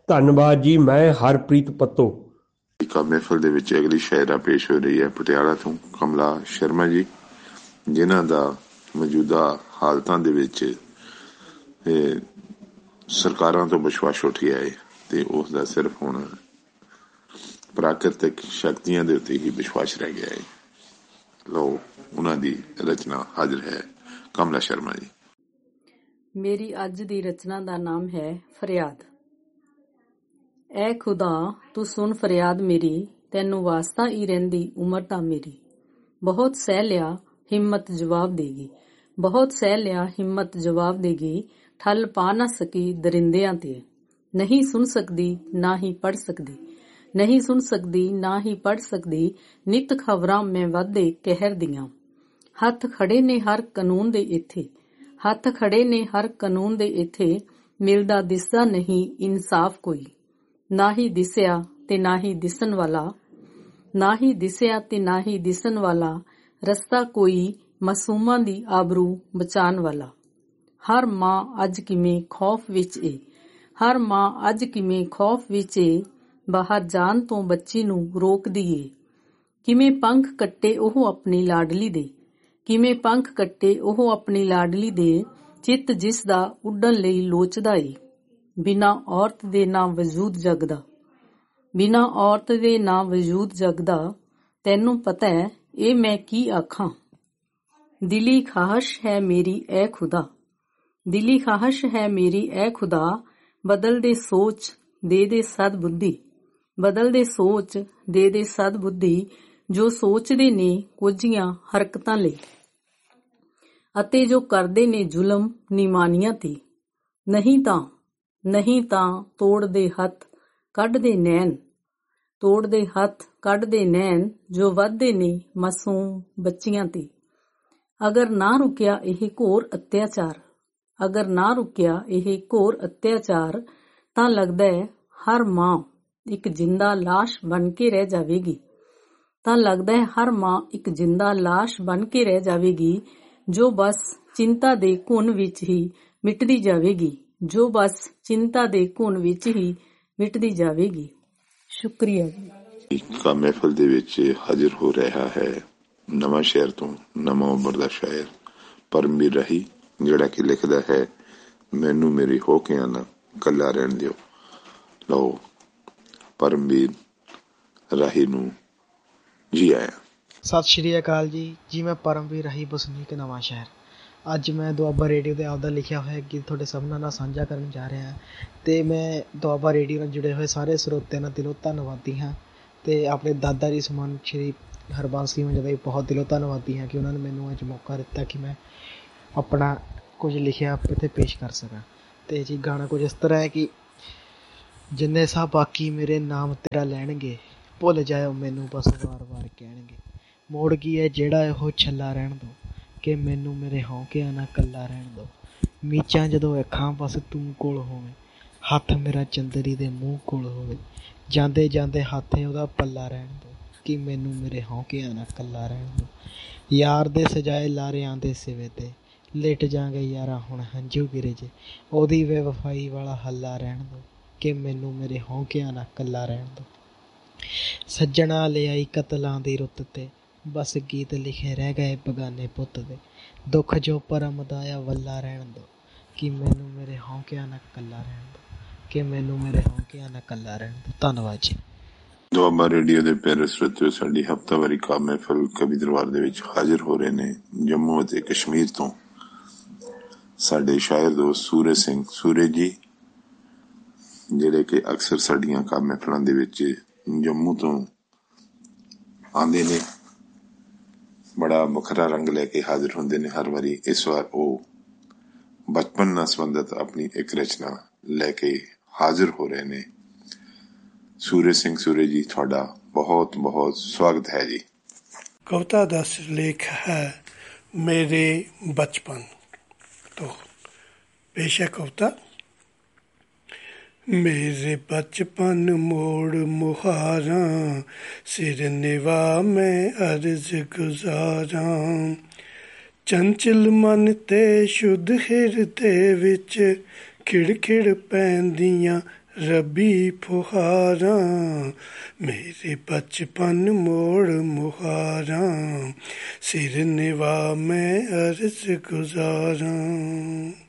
ਧੰਨਵਾਦ ਜੀ। ਮੈਂ ਹਰਪ੍ਰੀਤ ਪੱਤੋ। ਮਹਿਫਲ ਦੇ ਵਿੱਚ ਅਗਲੀ ਸ਼ਾਇਰਾ ਪੇਸ਼ ਹੋ ਰਹੀ ਹੈ ਪਟਿਆਲਾ ਤੋਂ ਕਮਲਾ ਸ਼ਰਮਾ ਜੀ, ਜਿਨ੍ਹਾਂ ਦਾ ਮੌਜੂਦਾ ਹਾਲਤਾਂ ਦੇ ਵਿੱਚ ਸਰਕਾਰਾਂ ਤੋਂ ਵਿਸ਼ਵਾਸ ਉੱਠ ਗਿਆ ਹੈ ਤੇ ਉਸ ਦਾ ਸਿਰਫ ਹੁਣ ਪ੍ਰਾਕਿਰਤਿਕ ਸ਼ਕਤੀਆਂ ਦੇ ਉੱਤੇ ਹੀ ਵਿਸ਼ਵਾਸ ਰਹਿ ਗਿਆ ਹੈ। ਲਓ, ਉਹਨਾਂ ਦੀ ਰਚਨਾ ਹਾਜ਼ਰ ਹੈ। ਕਮਲਾ ਸ਼ਰਮਾ ਜੀ। ਮੇਰੀ ਅੱਜ ਦੀ ਰਚਨਾ ਦਾ ਨਾਮ ਹੈ ਫਰਿਆਦ। ਐ ਖੁਦਾ ਤੂੰ ਸੁਣ ਫਰਿਆਦ ਮੇਰੀ, ਤੈਨੂੰ ਵਾਸਤਾ ਹੀ ਰਹਿੰਦੀ ਉਮਰ ਤਾਂ ਮੇਰੀ। ਬਹੁਤ ਸਹਿ ਲਿਆ ਹਿੰਮਤ ਜਵਾਬ ਦੇਗੀ, ਬਹੁਤ ਸਹਿ ਲਿਆ ਹਿੰਮਤ ਜਵਾਬ ਦੇਗੀ। ਠੱਲ ਪਾ ਨਾ ਸਕੀ ਦਰਿੰਦਿਆਂ ਤੇ, ਨਹੀਂ ਸੁਣ ਸਕਦੀ ਨਾ ਹੀ ਪੜ੍ਹ ਸਕਦੀ, ਨਹੀਂ ਸੁਣ ਸਕਦੀ ਨਾ ਹੀ ਪੜ੍ਹ ਸਕਦੀ। ਨਿੱਤ ਖਬਰਾਂ ਮੈਂ ਵਾਧੇ ਕਹਿਰ ਦੀਆਂ, ਹੱਥ ਖੜੇ ਨੇ ਹਰ ਕਾਨੂੰਨ ਦੇ ਇੱਥੇ, ਹੱਥ ਖੜੇ ਨੇ ਹਰ ਕਾਨੂੰਨ ਦੇ ਇੱਥੇ। ਮਿਲਦਾ ਦਿਸਦਾ ਨਹੀਂ ਇਨਸਾਫ ਕੋਈ, ਨਾ ਹੀ ਦਿਸਿਆ ਤੇ ਨਾ ਹੀ ਦਿਸਣ ਵਾਲਾ, ਨਾ ਹੀ ਦਿਸਿਆ ਤੇ ਨਾ ਹੀ ਦਿਸਣ ਵਾਲਾ। ਰਸਤਾ ਕੋਈ ਮਾਸੂਮਾਂ ਦੀ ਆਬਰੂ ਬਚਾਉਣ ਵਾਲਾ। ਹਰ ਮਾਂ ਅੱਜ ਕਿਵੇਂ ਖੌਫ ਵਿੱਚ ਏ, ਹਰ ਮਾਂ ਅੱਜ ਕਿਵੇਂ ਖੌਫ ਵਿੱਚ ਏ। ਬਾਹਰ ਜਾਣ ਤੋਂ ਬੱਚੀ ਨੂੰ ਰੋਕਦੀ ਏ। ਕਿਵੇਂ ਪੰਖ ਕੱਟੇ ਉਹ ਆਪਣੀ ਲਾਡਲੀ ਦੇ, ਕਿਵੇਂ ਪੰਖ ਕੱਟੇ ਉਹ ਆਪਣੀ ਲਾਡਲੀ ਦੇ। ਚਿੱਤ ਜਿਸ ਦਾ ਉੱਡਣ ਲਈ ਲੋਚਦਾ ਏ, ਬਿਨਾਂ ਔਰਤ ਦੇ ਨਾ ਵਜੂਦ ਜਗਦਾ, ਬਿਨਾਂ ਔਰਤ ਦੇ ਨਾ ਵਜੂਦ ਜਗਦਾ। ਤੈਨੂੰ ਪਤਾ ਹੈ ਇਹ ਮੈਂ ਕੀ ਆਖਾਂ, ਦਿਲੀ ਖਾਹਸ਼ ਹੈ ਮੇਰੀ ਐ ਖੁਦਾ, ਦਿਲੀ ਖਾਹਸ਼ ਹੈ ਮੇਰੀ ਐ ਖੁਦਾ। ਬਦਲ ਦੇ ਸੋਚ ਦੇ ਦੇ ਸਦ ਬੁੱਧੀ, ਬਦਲ ਦੇ ਸੋਚ ਦੇ ਦੇ ਸਦ ਬੁੱਧੀ। ਜੋ ਸੋਚਦੇ ਨੇ ਕੁਝੀਆਂ ਹਰਕਤਾਂ ਲਈ, ਅਤੇ ਜੋ ਕਰਦੇ ਨੇ ਜ਼ੁਲਮ ਨਿਮਾਨੀਆਂ ਤੇ। ਨਹੀਂ ਤਾਂ ਤੋੜਦੇ ਹੱਥ ਕੱਢਦੇ ਨੈਣ, ਤੋੜਦੇ ਹੱਥ ਕੱਢਦੇ ਨੈਣ। ਜੋ ਵੱਧਦੇ ਨੇ ਮਾਸੂਮ ਬੱਚੀਆਂ ਤੇ। ਅਗਰ ਨਾ ਰੁਕਿਆ ਇਹ ਘੋਰ ਅਤਿਆਚਾਰ, ਅਗਰ ਨਾ ਰੁਕਿਆ ਇਹ ਘੋਰ ਅਤਿਆਚਾਰ, ਤਾਂ ਲੱਗਦਾ ਹੈ ਹਰ ਮਾਂ ਇੱਕ ਜਿੰਦਾ ਲਾਸ਼ ਬਣ ਕੇ ਰਹਿ ਜਾਵੇਗੀ, ਤਾਂ ਲੱਗਦਾ ਹੈ ਹਰ ਮਾਂ ਇੱਕ ਜਿੰਦਾ ਲਾਸ਼ ਬਣ ਕੇ ਰਹਿ ਜਾਵੇਗੀ। ਜੋ ਬਸ ਚਿੰਤਾ ਦੇ ਘੁਣ ਵਿੱਚ ਹੀ ਮਿਟਦੀ ਜਾਵੇਗੀ, ਜੋ ਬਸ ਚਿੰਤਾ ਦੇ ਘੁਣ ਵਿੱਚ ਹੀ ਮਿਟਦੀ ਜਾਵੇਗੀ। ਸ਼ੁਕਰੀਆ ਜੀ। ਮਹਿਫਲ ਦੇ ਵਿੱਚ ਹਾਜ਼ਰ ਹੋ ਰਿਹਾ ਹੈ ਨਵਾਂ ਸ਼ਹਿਰ ਤੋਂ ਨਵਾਂ ਉਮਰ ਦਾ ਸ਼ਾਇਰ ਪਰਮਵੀਰ ਰਾਹੀ, ਜਿਹੜਾ ਕਿ ਲਿਖਦਾ ਹੈ ਮੈਨੂੰ ਮੇਰੀ ਹੋ ਕੇ ਨਾ ਕੱਲਾ ਰਹਿਣ ਦਿਓ। ਲਓ, ਪਰਮਵੀਰ ਰਾਹੀ ਨੂੰ ਜੀ ਆਇਆ। ਸਤਿ ਸ਼੍ਰੀ ਅਕਾਲ ਜੀ। ਮੈਂ ਪਰਮਵੀਰ ਰਾਹੀ, ਵਸਨੀਕ ਨਵਾਂ ਸ਼ਹਿਰ। ਅੱਜ ਮੈਂ ਦੁਆਬਾ ਰੇਡੀਓ 'ਤੇ ਆਪਦਾ ਲਿਖਿਆ ਹੋਇਆ ਗੀਤ ਤੁਹਾਡੇ ਸਭਨਾਂ ਨਾਲ ਸਾਂਝਾ ਕਰਨ ਜਾ ਰਿਹਾ ਹਾਂ। ਅਤੇ ਮੈਂ ਦੁਆਬਾ ਰੇਡੀਓ ਨਾਲ ਜੁੜੇ ਹੋਏ ਸਾਰੇ ਸਰੋਤਿਆਂ ਨਾਲ ਦਿਲੋਂ ਧੰਨਵਾਦੀ ਹਾਂ, ਅਤੇ ਆਪਣੇ ਦਾਦਾ ਜੀ ਸਮਾਨ ਸ਼੍ਰੀ ਹਰਬੰਸ ਸਿੰਘ ਜੀ ਦਾ ਵੀ ਬਹੁਤ ਦਿਲੋਂ ਧੰਨਵਾਦੀ ਹਾਂ ਕਿ ਉਹਨਾਂ ਨੇ ਮੈਨੂੰ ਅੱਜ ਮੌਕਾ ਦਿੱਤਾ ਕਿ ਮੈਂ ਆਪਣਾ ਕੁਝ ਲਿਖਿਆ ਇੱਥੇ ਪੇਸ਼ ਕਰ ਸਕਾਂ। ਅਤੇ ਜੀ ਗਾਣਾ ਕੁਝ ਇਸ ਤਰ੍ਹਾਂ ਹੈ ਕਿ ਜਿੰਨੇ ਸਾਹ ਬਾਕੀ ਮੇਰੇ ਨਾਮ ਤੇਰਾ ਲੈਣਗੇ, ਭੁੱਲ ਜਾਇਓ ਮੈਨੂੰ ਬਸ ਵਾਰ-ਵਾਰ ਕਹਿਣਗੇ। ਮੋੜ ਕੀ ਹੈ ਜਿਹੜਾ ਉਹ ਛੱਲਾ ਰਹਿਣ ਦਿਓ, ਕਿ ਮੈਨੂੰ ਮੇਰੇ ਹੌਂਕਿਆਂ ਨਾ ਇਕੱਲਾ ਰਹਿਣ ਦਿਓ। ਮੀਚਾਂ ਜਦੋਂ ਅੱਖਾਂ ਬਸ ਤੂੰ ਕੋਲ ਹੋਵੇਂ, ਹੱਥ ਮੇਰਾ ਚੰਦਰੀ ਦੇ ਮੂੰਹ ਕੋਲ ਹੋਵੇ। ਜਾਂਦੇ ਜਾਂਦੇ ਹੱਥ ਉਹਦਾ ਪੱਲਾ ਰਹਿਣ ਦਿਓ, ਕਿ ਮੈਨੂੰ ਮੇਰੇ ਹੌਂਕਿਆਂ ਨਾ ਇਕੱਲਾ ਰਹਿਣ ਦਿਓ। ਯਾਰ ਦੇ ਸਜਾਏ ਲਾਰਿਆਂ ਦੇ ਸਿਵੇ 'ਤੇ ਲਿਟ ਜਾਂਗੇ ਯਾਰਾਂ ਹੁਣ ਹੰਝੂ ਗਿਰੇ ਜੇ। ਉਹਦੀ ਬੇਵਫਾਈ ਵਾਲਾ ਹੱਲਾ ਰਹਿਣ ਦਿਓ, ਕਿ ਮੈਨੂੰ ਮੇਰੇ ਹੌਂਕਿਆਂ ਨਾ ਇਕੱਲਾ ਰਹਿਣ ਦਿਓ। ਸੱਜਣਾ ਲਿਆਈ ਕਤਲਾਂ ਦੀ ਰੁੱਤ 'ਤੇ ਬਸ ਗੀਤ ਲਿਖੇ ਰਹਿ ਗਏ ਬਗਾਨੇ ਪੁੱਤ ਦੇ। ਦੁੱਖ ਜੋ ਪਰਮ ਦਾ ਆ ਵੱਲਾ ਰਹਿਣ ਦਿਓ, ਕਿ ਮੈਨੂੰ ਮੇਰੇ ਹੌਂਕਿਆਂ ਨਾ ਇਕੱਲਾ ਰਹਿਣ ਦਿਓ, ਕਿ ਮੈਨੂੰ ਮੇਰੇ ਹੌਂਕਿਆਂ ਨਾ ਇਕੱਲਾ ਰਹਿਣ ਦਿਓ। ਧੰਨਵਾਦ ਜੀ। ਦੁਆਬਾ ਰੇਡੀਓ ਦੇ ਪਿਆਰੇ ਸਰੋਤਿਓ, ਸਾਡੀ ਹਫ਼ਤਾਵਾਰੀ ਕਾਵਿ ਮਹਿਫਲ ਕਵੀ ਦਰਬਾਰ ਦੇ ਵਿੱਚ ਹਾਜ਼ਰ ਹੋ ਰਹੇ ਨੇ ਜੰਮੂ ਅਤੇ ਕਸ਼ਮੀਰ ਤੋਂ ਸਾਡੇ ਸ਼ਾਇਰ ਦੋਸਤ ਸੂਰਜ ਸਿੰਘ ਸੂਰਜ ਜੀ, ਜਿਹੜੇ ਕਿ ਅਕਸਰ ਸਾਡੀਆਂ ਕਾਵਿ ਮਹਿਫਲਾਂ ਦੇ ਵਿੱਚ ਜੰਮੂ ਤੋਂ ਆਉਂਦੇ ਨੇ। ਬੜਾ ਵੱਖਰਾ ਰੰਗ ਲੈ ਕੇ ਹਾਜ਼ਰ ਹੁੰਦੇ ਨੇ ਹਰ ਵਾਰੀ। ਇਸ ਵਾਰ ਉਹ ਬਚਪਨ ਨਾਲ ਸੰਬੰਧਿਤ ਆਪਣੀ ਇੱਕ ਰਚਨਾ ਲੈ ਕੇ ਹਾਜ਼ਰ ਹੋ ਰਹੇ ਨੇ। ਸੂਰਜ ਸਿੰਘ ਸੂਰਜ ਜੀ, ਤੁਹਾਡਾ ਬਹੁਤ ਬਹੁਤ ਸਵਾਗਤ ਹੈ ਜੀ। ਕਵਿਤਾ ਦਾ ਸਿਰਲੇਖ ਹੈ ਮੇਰੇ ਬਚਪਨ ਤੋਂ। ਪੇਸ਼ ਹੈ ਕਵਿਤਾ। ਮੇਰੇ ਬਚਪਨ ਮੋੜ ਮੁਹਾਰਾਂ, ਸਿਰ ਨਿਵਾ ਮੈਂ ਅਰਜ਼ ਗੁਜ਼ਾਰਾਂ। ਚੰਚਲ ਮਨ ਤੇ ਸ਼ੁੱਧ ਹਿਰਦੇ ਵਿੱਚ ਖਿੜ ਖਿੜ ਪੈਂਦੀਆਂ रबी फुहारां मेरे बचपन मोड़ मुहारां सिर निभा मैं अर्ज गुजारां।